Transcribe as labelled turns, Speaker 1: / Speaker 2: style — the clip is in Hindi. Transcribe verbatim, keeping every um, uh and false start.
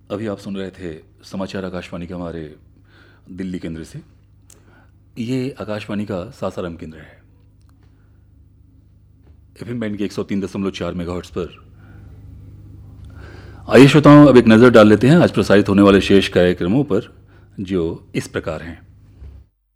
Speaker 1: अभी आप सुन रहे थे समाचार आकाशवाणी के हमारे दिल्ली केंद्र से। ये आकाशवाणी का सासाराम केंद्र है। एफएम बैंड के एक सौ तीन दशमलव चार मेगाहर्ट्ज पर। आइए श्रोताओं, अब एक नज़र डाल लेते हैं आज प्रसारित होने वाले शेष कार्यक्रमों पर, जो इस प्रकार हैं।